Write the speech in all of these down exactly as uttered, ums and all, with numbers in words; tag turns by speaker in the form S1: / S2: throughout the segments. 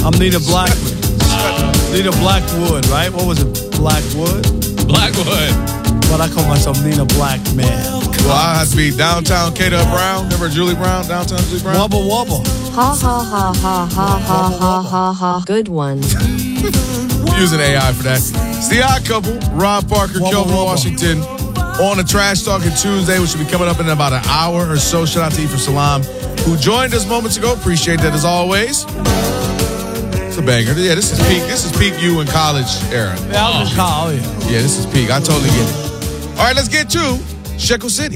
S1: I'm Nina Blackwood. Nina Blackwood, right? What was it? Blackwood?
S2: Blackwood.
S1: But I call myself Nina Blackman.
S3: Well, I have to be downtown Kata Brown. Remember Julie Brown? Downtown Julie Brown?
S1: Wubba wubba.
S4: Ha ha ha ha ha ha ha ha ha. Good one.
S3: Using A I for that. It's the Odd Couple. Rob Parker,
S1: Wubba
S3: Kelvin
S1: wubba.
S3: Washington on a Trash Talking Tuesday, which will be coming up in about an hour or so. Shout out to Ephraim Salam, who joined us moments ago. Appreciate that as always. It's a banger. Yeah, this is peak. This is peak you in college era.
S1: Yeah, I was in college.
S3: Yeah, this is peak. I totally get it. All right, let's get to Shekel City.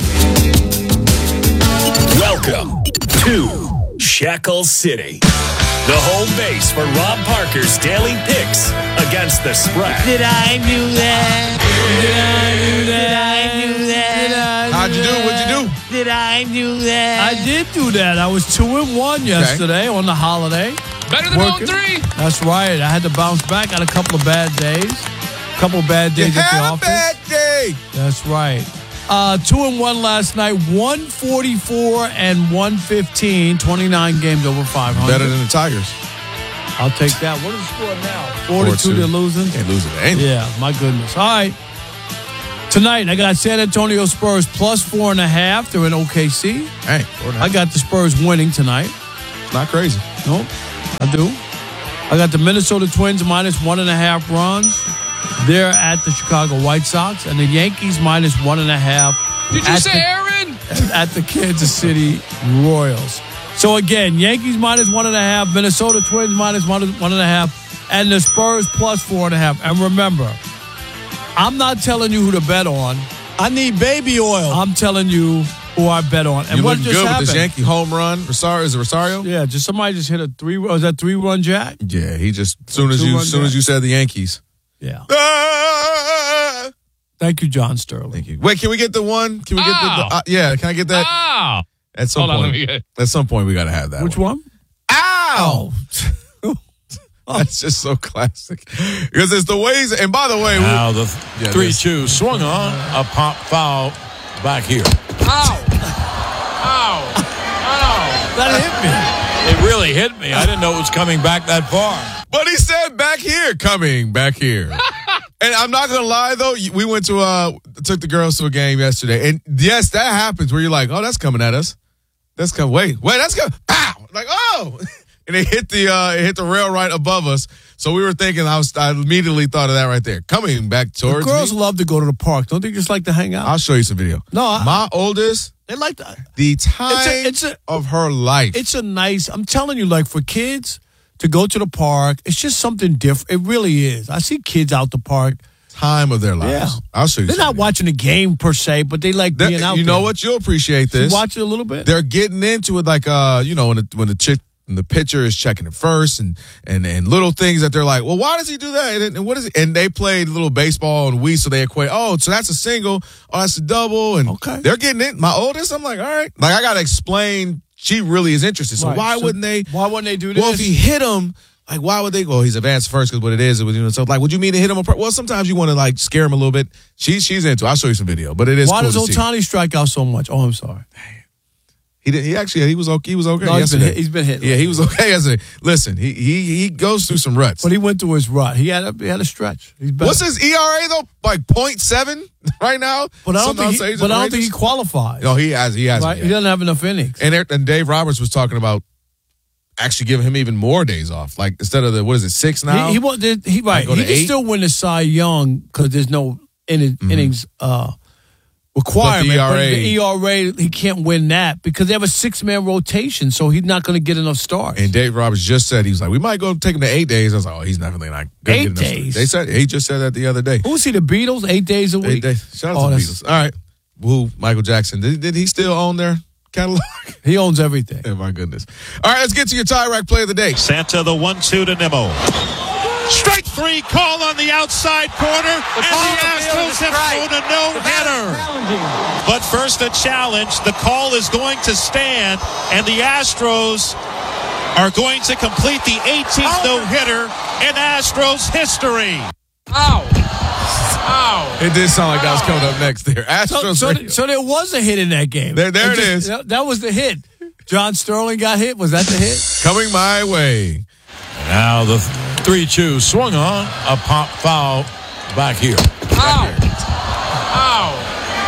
S5: Welcome to Shekel City, the home base for Rob Parker's daily picks against the spread.
S1: Did I do that? Did I do that? I do that?
S3: How'd you do? What'd you do?
S1: Did I do that? I did do that. I was two and one yesterday on the holiday.
S2: Better than
S1: Working.
S2: oh three.
S1: That's right. I had to bounce back. Had a couple of bad days. A couple of bad
S3: You
S1: days at the
S3: had a
S1: office.
S3: bad day.
S1: That's right. Uh, two and one last night. one forty-four and one fifteen. twenty-nine games over five hundred.
S3: Better than the Tigers.
S1: I'll take that. What is the score now? forty-two. They're losing.
S3: Can't lose it. Ain't it?
S1: Yeah, my goodness. All right. Tonight, I got San Antonio Spurs plus four and a half. They're in O K C.
S3: Hey, four and a half.
S1: I got the Spurs winning tonight.
S3: Not crazy.
S1: Nope, I do. I got the Minnesota Twins minus one and a half runs. They're at the Chicago White Sox. And the Yankees minus one and a half.
S2: Did you
S1: at
S2: say
S1: the,
S2: Aaron?
S1: At the Kansas City Royals. So again, Yankees minus one and a half. Minnesota Twins minus one, one and a half. And the Spurs plus four and a half. And remember, I'm not telling you who to bet on.
S6: I need baby oil.
S1: I'm telling you who I bet on. And
S3: You
S1: what
S3: looking
S1: just
S3: good
S1: happened?
S3: with this Yankee home run. Rosario, is it Rosario?
S1: Yeah, just somebody just hit a three. Was that three run jack?
S3: Yeah, he just as soon as you
S1: Two-run
S3: as soon as
S1: jack.
S3: you said the Yankees.
S1: Yeah.
S3: Ah!
S1: Thank you, John Sterling.
S3: Thank you. Wait, can we get the one? Can we get the, the
S2: Ow.
S3: uh, yeah? Can I get that?
S2: Oh.
S3: At some
S2: Hold on,
S3: point.
S2: let me get-
S3: At some point, we got to have that.
S1: Which
S3: one.
S1: one?
S3: Ow! That's just so classic because it's the ways. And by the way, we,
S6: Now the
S3: Yeah,
S6: three
S3: this-
S6: two swung on a pop foul back here.
S2: Ow. Ow. Ow.
S1: That hit me.
S6: It really hit me. I didn't know it was coming back that far.
S3: but he said back here, coming back here. And I'm not gonna lie though, we went to uh took the girls to a game yesterday, and yes, that happens where you're like, oh, that's coming at us. That's coming. Wait, wait, that's coming. Pow! Like, oh, and it hit the uh, it hit the rail right above us. So we were thinking, I was I immediately thought of that right there, coming back towards
S1: Girls
S3: me.
S1: love to go to the park. Don't they just like to hang out?
S3: I'll show you some video.
S1: No, I-
S3: my oldest,
S1: they like to.
S3: the time
S1: it's a-
S3: of her life.
S1: It's a nice. I'm telling you, like for kids to go to the park, it's just something different. It really is. I see kids out the park.
S3: time of their lives.
S1: Yeah.
S3: I'll show you.
S1: They're
S3: some
S1: not
S3: video.
S1: watching the game per se, but they like
S3: They're-
S1: being out
S3: You know
S1: there.
S3: what? You'll appreciate
S1: You
S3: this.
S1: watch it a little bit.
S3: They're getting into it like uh you know when the, when the chick when the pitcher is checking it first and and and little things that they're like, well, why does he do that? And, and what is it? And they played little baseball and we so they equate. Oh, so that's a single. Oh, that's a double. And
S1: Okay.
S3: they're getting it. My oldest, I'm like, all right. Like I gotta explain. She really is interested. So
S1: Right.
S3: why
S1: So
S3: wouldn't they?
S1: Why wouldn't they do this?
S3: Well, if he hit him. Like, why would they go? He's advanced first because what it is, it was, you know, so like, would you mean to hit him? Well, sometimes you want to like scare him a little bit. She's she's into it. I'll show you some video, but it is
S1: Why
S3: cool
S1: does
S3: to see.
S1: Ohtani strike out so much? Oh, I'm sorry.
S3: He did. He actually. He was okay. He was okay.
S1: No, he's been
S3: yesterday.
S1: hit- he's been hit.
S3: Yeah, he was okay yesterday. Listen, he he he goes through some ruts.
S1: But he went through his rut. He had a, he had a stretch. He's better.
S3: What's his E R A though? Like point seven right now.
S1: But I don't
S3: Some
S1: think.
S3: outside
S1: He,
S3: he's
S1: but
S3: in
S1: I
S3: the
S1: don't think he
S3: Rangers.
S1: qualifies.
S3: No, he has. He has.
S1: right?
S3: yeah.
S1: He doesn't have enough innings.
S3: And there, and Dave Roberts was talking about actually giving him even more days off. Like instead of the what is it six now?
S1: He, he, won't- he, he right.
S3: go
S1: He
S3: to
S1: can
S3: eight?
S1: still win the Cy Young because there's no in, innings uh, requirement.
S3: But the E R A
S1: the E R A, he can't win that because they have a six man rotation, so he's not going to get enough starts.
S3: And Dave Roberts just said he was like, we might go take him to eight days. I was like, oh, he's definitely not gonna
S1: Eight
S3: get enough starts.
S1: days?
S3: They said he just said that the other day.
S1: Who's he? The Beatles? Eight days a
S3: Eight
S1: week.
S3: days. Shout out
S1: Oh,
S3: to the
S1: that's-
S3: Beatles. All right. Who? Michael Jackson. Did, did he still own their catalog?
S1: He owns everything.
S3: Oh, my goodness. All right, let's get to your tie rack play of the day.
S7: Santa the one two to Nimmo. Strike three call on the outside corner, and the Astros have thrown a no-hitter. But first a challenge. The call is going to stand, and the Astros are going to complete the eighteenth no-hitter in Astros history.
S2: Ow. Ow.
S3: It did sound like that was coming up next there.
S1: So,
S3: Astros.
S1: so,
S3: radio.
S1: so there was a hit in that game.
S3: There- there it is.
S1: That, that was the hit. John Sterling got hit. Was that the hit?
S3: Coming my way.
S6: Now the three two swung on. A pop foul back here.
S2: Ow. Ow.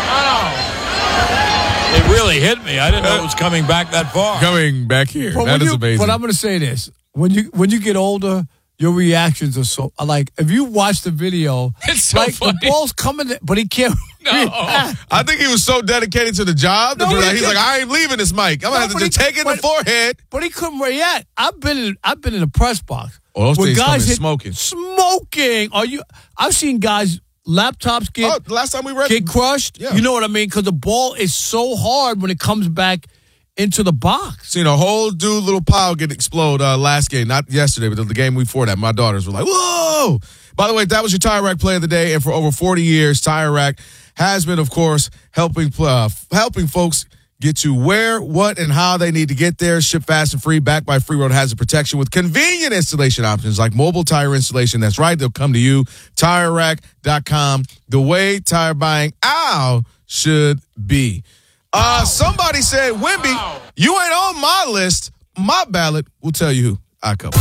S2: Ow.
S6: It really hit me. I didn't know it was coming back that far.
S3: Coming back here.
S1: But
S3: that
S1: when
S3: is
S1: you-
S3: amazing.
S1: But I'm going to say this: when you when you get older, your reactions are so like. If you watch the video,
S6: It's so
S1: like
S6: funny.
S1: the ball's coming, but he can't.
S6: No.
S1: react.
S3: I think he was so dedicated to the job.
S1: No,
S3: that
S1: he
S3: he's
S1: can't-
S3: like, I ain't leaving this mic. I'm going to have to
S1: No, but
S3: just
S1: he-
S3: take it in the
S1: but-
S3: forehead.
S1: But he couldn't react. I've been in, I've been in the press box.
S3: Oh, those
S1: where
S3: things come in
S1: hit-
S3: smoking.
S1: Smoking. Are you? I've seen guys laptops get
S3: Oh, the last time we read
S1: get crushed.
S3: Yeah.
S1: You know what I mean? Because the ball is so hard when it comes back into the box.
S3: Seen a whole dude little pile get explode uh, last game, not yesterday, but the, the game before that. My daughters were like, whoa! By the way, that was your Tire Rack play of the day, and for over forty years, Tire Rack has been, of course, helping uh, helping folks get to where, what, and how they need to get there. Ship fast and free, backed by Free Road Hazard Protection with convenient installation options like mobile tire installation. That's right, they'll come to you. Tire Rack dot com, the way tire buying ow should be. Uh, somebody said, Wimby,
S2: Ow.
S3: you ain't on my list. My ballot will tell you who I cover.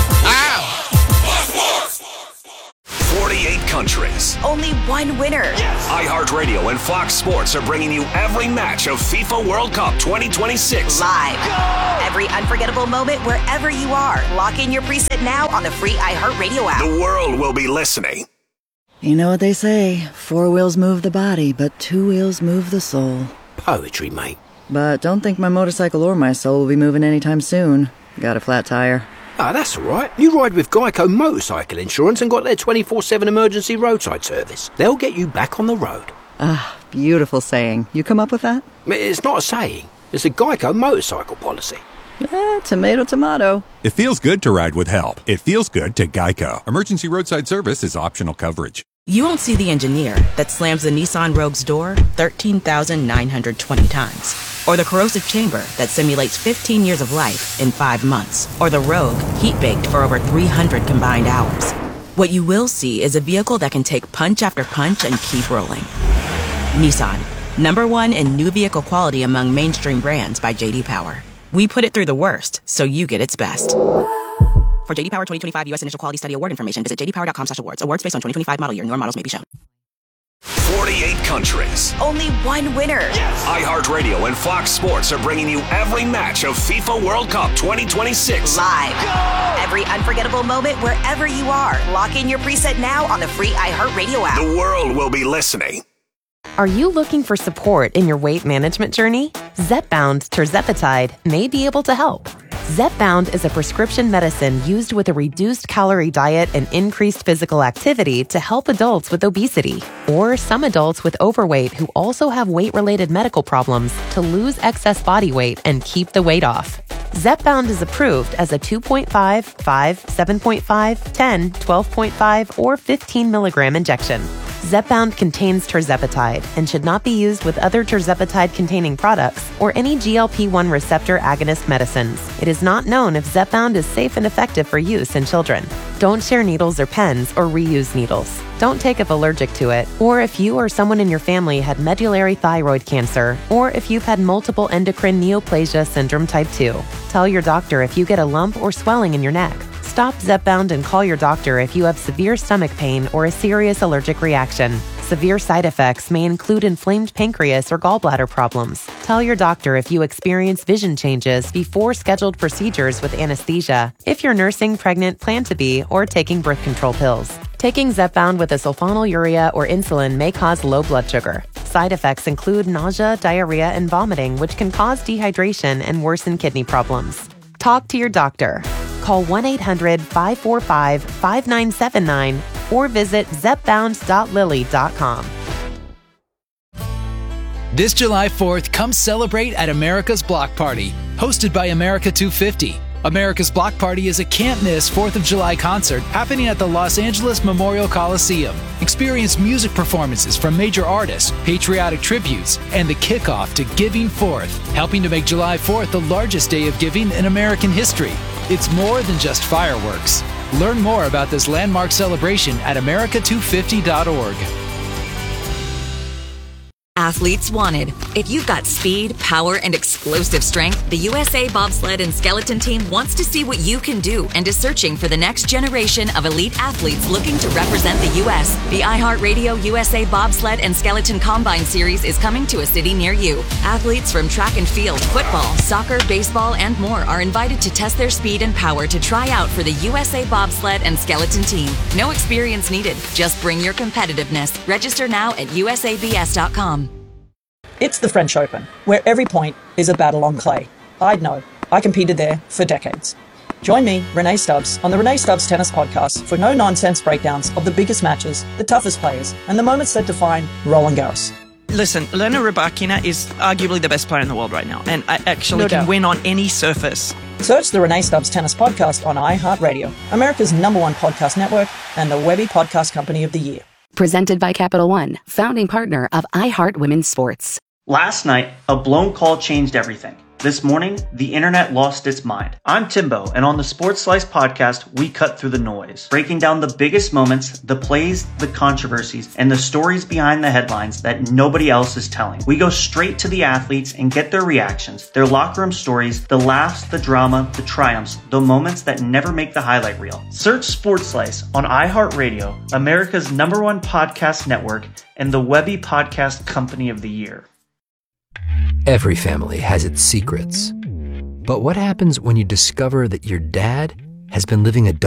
S5: forty-eight countries.
S8: Only one winner.
S5: iHeartRadio and Fox Sports are bringing you every match of FIFA World Cup twenty twenty-six.
S8: Live. Every unforgettable moment wherever you are. Lock in your preset now on the free iHeartRadio app.
S5: The world will be listening.
S9: You know what they say, four wheels move the body, but two wheels move the soul.
S10: Poetry, mate.
S9: But don't think my motorcycle or my soul will be moving anytime soon. Got a flat tire.
S10: Ah, that's all right. You ride with Geico Motorcycle Insurance and got their twenty-four seven emergency roadside service. They'll get you back on the road.
S9: Ah, beautiful saying. You come up with that?
S10: It's not a saying. It's a Geico motorcycle policy.
S9: Eh, tomato, tomato.
S11: It feels good to ride with help. It feels good to Geico. Emergency roadside service is optional coverage.
S12: You won't see the engineer that slams the Nissan Rogue's door thirteen thousand nine hundred twenty times. Or the corrosive chamber that simulates fifteen years of life in five months. Or the Rogue heat-baked for over three hundred combined hours. What you will see is a vehicle that can take punch after punch and keep rolling. Nissan, number one in new vehicle quality among mainstream brands by J D Power. We put it through the worst, so you get its best. For J D Power twenty twenty-five U S Initial Quality Study Award information, visit j d power dot com slash awards. Awards based on twenty twenty-five model year. Newer models may be shown.
S5: forty-eight countries.
S8: Only one winner.
S5: iHeartRadio and Fox Sports are bringing you every match of FIFA World Cup twenty twenty-six.
S8: Live. Every unforgettable moment wherever you are. Lock in your preset now on the free iHeartRadio app.
S5: The world will be listening.
S13: Are you looking for support in your weight management journey? Zepbound tirzepatide may be able to help. Zepbound is a prescription medicine used with a reduced calorie diet and increased physical activity to help adults with obesity or some adults with overweight who also have weight-related medical problems to lose excess body weight and keep the weight off. Zepbound is approved as a two point five, five, seven point five, ten, twelve point five, or fifteen milligram injection. Zepbound contains tirzepatide and should not be used with other tirzepatide-containing products or any G L P one receptor agonist medicines. It is not known if Zepbound is safe and effective for use in children. Don't share needles or pens or reuse needles. Don't take if allergic to it, or if you or someone in your family had medullary thyroid cancer, or if you've had multiple endocrine neoplasia syndrome type two. Tell your doctor if you get a lump or swelling in your neck. Stop Zepbound and call your doctor if you have severe stomach pain or a serious allergic reaction. Severe side effects may include inflamed pancreas or gallbladder problems. Tell your doctor if you experience vision changes before scheduled procedures with anesthesia, if you're nursing, pregnant, plan to be, or taking birth control pills. Taking Zepbound with a sulfonylurea or insulin may cause low blood sugar. Side effects include nausea, diarrhea, and vomiting, which can cause dehydration and worsen kidney problems. Talk to your doctor. Call one eight hundred, five four five, five nine seven nine or visit zepbound dot lilly dot com.
S14: This July fourth, come celebrate at America's Block Party, hosted by America two fifty. America's Block Party is a can't-miss fourth of July concert happening at the Los Angeles Memorial Coliseum. Experience music performances from major artists, patriotic tributes, and the kickoff to Giving Fourth, helping to make July fourth the largest day of giving in American history. It's more than just fireworks. Learn more about this landmark celebration at america two fifty dot org.
S15: athletes wanted. If you've got speed, power, and explosive strength, the U S A Bobsled and Skeleton Team wants to see what you can do and is searching for the next generation of elite athletes looking to represent the U S. The iHeartRadio U S A Bobsled and Skeleton Combine Series is coming to a city near you. Athletes from track and field, football, soccer, baseball, and more are invited to test their speed and power to try out for the U S A Bobsled and Skeleton Team. No experience needed. Just bring your competitiveness. Register now at U S A B S dot com.
S16: It's the French Open, where every point is a battle on clay. I'd know. I competed there for decades. Join me, Renee Stubbs, on the Renee Stubbs Tennis Podcast for no-nonsense breakdowns of the biggest matches, the toughest players, and the moments that define Roland Garros.
S17: Listen, Elena Rybakina is arguably the best player in the world right now, and I actually
S16: No
S17: can
S16: doubt.
S17: win on any surface.
S16: Search the Renee Stubbs Tennis Podcast on iHeartRadio, America's number one podcast network, and the Webby Podcast Company of the Year.
S18: Presented by Capital One, founding partner of iHeart Women's Sports.
S19: Last night, a blown call changed everything. This morning, the internet lost its mind. I'm Timbo, and on the Sports Slice podcast, we cut through the noise, breaking down the biggest moments, the plays, the controversies, and the stories behind the headlines that nobody else is telling. We go straight to the athletes and get their reactions, their locker room stories, the laughs, the drama, the triumphs, the moments that never make the highlight reel. Search Sports Slice on iHeartRadio, America's number one podcast network, and the Webby Podcast Company of the Year.
S20: Every family has its secrets. But what happens when you discover that your dad has been living a